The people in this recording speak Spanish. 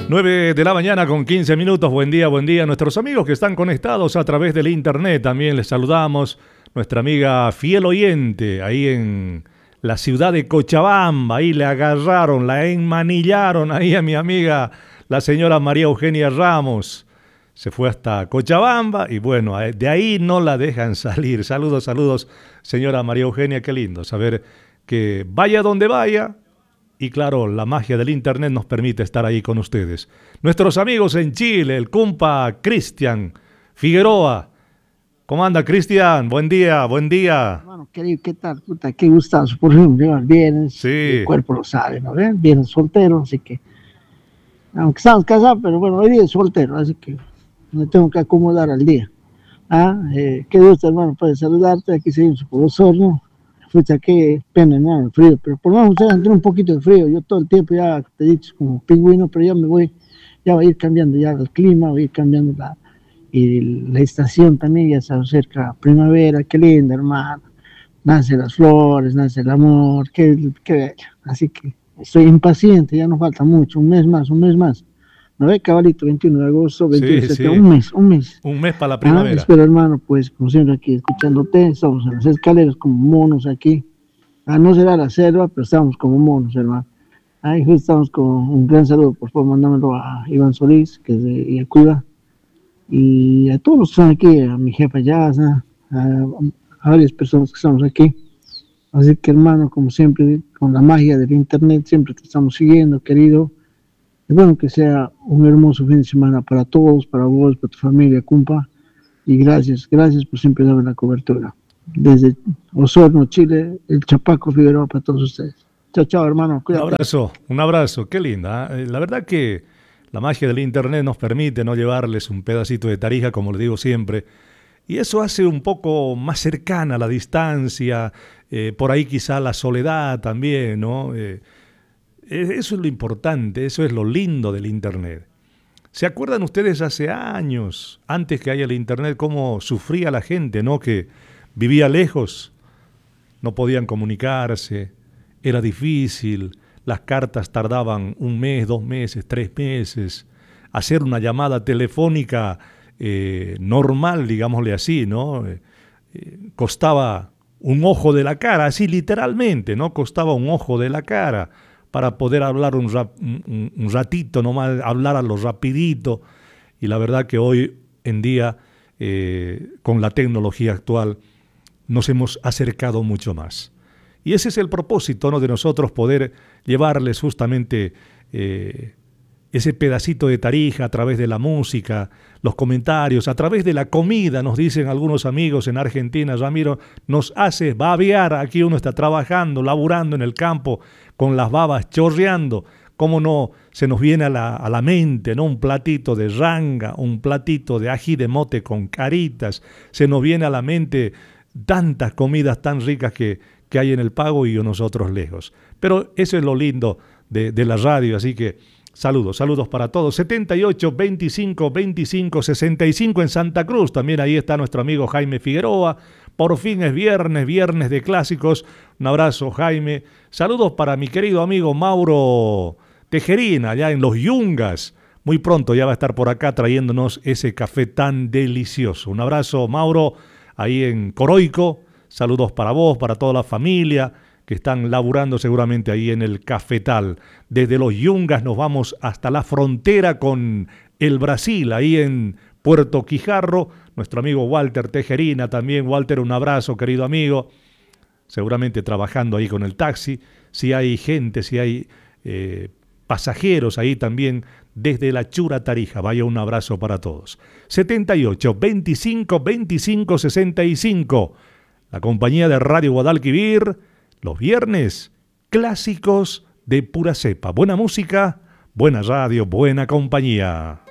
9 de la mañana con 15 minutos. Buen día, buen día. Nuestros amigos que están conectados a través del internet, también les saludamos. Nuestra amiga fiel oyente, ahí en la ciudad de Cochabamba, ahí le agarraron, la enmanillaron ahí a mi amiga, la señora María Eugenia Ramos. Se fue hasta Cochabamba y bueno, de ahí no la dejan salir. Saludos, saludos, señora María Eugenia, qué lindo saber que vaya donde vaya. Y claro, la magia del internet nos permite estar ahí con ustedes. Nuestros amigos en Chile, el compa Cristian Figueroa. ¿Cómo anda, Cristian? Buen día, buen día. Hermano querido, ¿qué tal? Puta, qué gustazo. Por ejemplo, llevar viernes, Sí. el cuerpo lo sabe, ¿no ven? Viernes soltero, así que, aunque estamos casados, pero bueno, hoy día es soltero, así que me tengo que acomodar al día. Qué gusto, hermano, poder saludarte. Aquí seguimos por Osorno. Fuiste, qué pena, hermano, el frío, pero por lo menos ustedes han tenido un poquito de frío. Yo todo el tiempo ya te he dicho como pingüino, pero ya me voy, ya va a ir cambiando ya el clima, va a ir cambiando la estación también, ya se acerca primavera, qué linda, hermano. Nacen las flores, nace el amor, qué bello. Así que estoy impaciente, ya nos falta mucho, un mes más, un mes más. ¿No ve, cabalito? 21 de agosto, 21 de septiembre, un mes, un mes. Un mes para la primavera. Espero, hermano, pues, como siempre aquí escuchándote, estamos en las escaleras como monos aquí. No será la selva, pero estamos como monos, hermano. Ahí estamos con un gran saludo, por favor, mándamelo a Iván Solís, que es de Yacuiba, y a todos los que están aquí, a mi jefa Yasa, a varias personas que estamos aquí. Así que, hermano, como siempre, con la magia del internet, siempre te estamos siguiendo, querido. Y bueno, que sea un hermoso fin de semana para todos, para vos, para tu familia, compa. Y gracias por siempre darme la cobertura. Desde Osorno, Chile, el Chapaco Figueroa para todos ustedes. Chao, chao, hermano. Cuídate. Un abrazo, qué linda. La verdad que la magia del internet nos permite no llevarles un pedacito de Tarija, como le digo siempre. Y eso hace un poco más cercana la distancia, por ahí quizá la soledad también, ¿no? Eso es lo importante, eso es lo lindo del internet. ¿Se acuerdan ustedes hace años, antes que haya el internet, cómo sufría la gente, ¿no? Que vivía lejos, no podían comunicarse, era difícil, las cartas tardaban un mes, 2 meses, 3 meses, hacer una llamada telefónica normal, digámosle así, ¿no? Costaba un ojo de la cara, así literalmente, ¿no? Costaba un ojo de la cara para poder hablar un ratito, nomás hablar a lo rapidito. Y la verdad que hoy en día, con la tecnología actual, nos hemos acercado mucho más. Y ese es el propósito, ¿no?, de nosotros, poder llevarles justamente ese pedacito de Tarija a través de la música, los comentarios, a través de la comida. Nos dicen algunos amigos en Argentina: Ramiro, nos hace babear, aquí uno está trabajando, laburando en el campo, con las babas chorreando. ¿Cómo no se nos viene a la mente, ¿no?, un platito de ranga, un platito de ají de mote con caritas? Se nos viene a la mente tantas comidas tan ricas que hay en el pago y nosotros lejos. Pero eso es lo lindo de la radio, así que saludos para todos. 78 25 25 65 en Santa Cruz. También ahí está nuestro amigo Jaime Figueroa. Por fin es viernes de clásicos. Un abrazo, Jaime. Saludos para mi querido amigo Mauro Tejerina, allá en Los Yungas. Muy pronto ya va a estar por acá trayéndonos ese café tan delicioso. Un abrazo, Mauro, ahí en Coroico. Saludos para vos, para toda la familia que están laburando seguramente ahí en el cafetal. Desde Los Yungas nos vamos hasta la frontera con el Brasil, ahí en Puerto Quijarro. Nuestro amigo Walter Tejerina también. Walter, un abrazo, querido amigo. Seguramente trabajando ahí con el taxi. Si hay gente, si hay pasajeros ahí también desde la Chura Tarija. Vaya, un abrazo para todos. 78 25 25 65. La compañía de Radio Guadalquivir, los viernes, clásicos de pura cepa. Buena música, buena radio, buena compañía.